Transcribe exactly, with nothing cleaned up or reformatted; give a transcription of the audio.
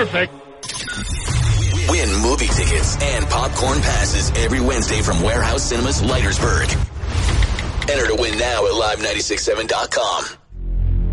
perfect. Win movie tickets and popcorn passes every Wednesday from Warehouse Cinemas, Leitersburg. Enter to win now at live nine six seven dot com.